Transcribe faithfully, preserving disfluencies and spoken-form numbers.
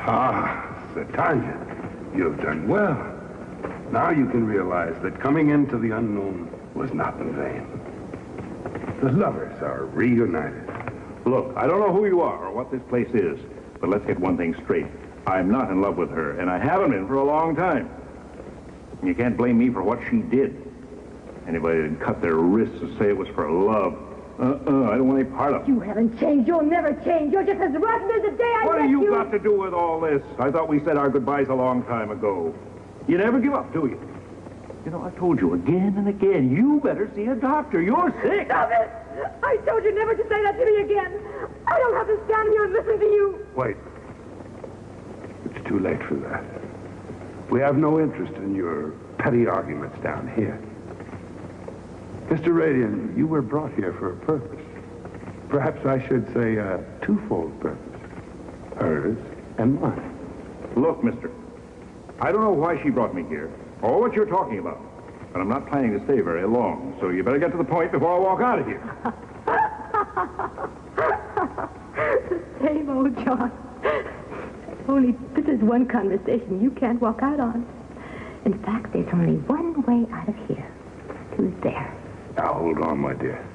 Ah, Sir Tanya, you have done well. Now you can realize that coming into the unknown was not in vain. The lovers are reunited. Look, I don't know who you are or what this place is, but let's get one thing straight. I'm not in love with her, and I haven't been for a long time. You can't blame me for what she did. Anybody that'd cut their wrists and say it was for love, uh-uh, I don't want any part of it. You haven't changed. You'll never change. You're just as rotten as the day I What met have you you. got to do with all this? I thought we said our goodbyes a long time ago. You never give up, do you? You know, I told you again and again, you better see a doctor. You're sick. Stop it! I told you never to say that to me again. I don't have to stand here and listen to you. Wait. It's too late for that. We have no interest in your petty arguments down here. Mister Radian, you were brought here for a purpose. Perhaps I should say a twofold purpose. Hers and mine. Look, mister, I don't know why she brought me here or what you're talking about, but I'm not planning to stay very long, so you better get to the point before I walk out of here. Same old John. Only this is one conversation you can't walk out on. In fact, there's only one way out of here. Who's there? Now, hold on, my dear.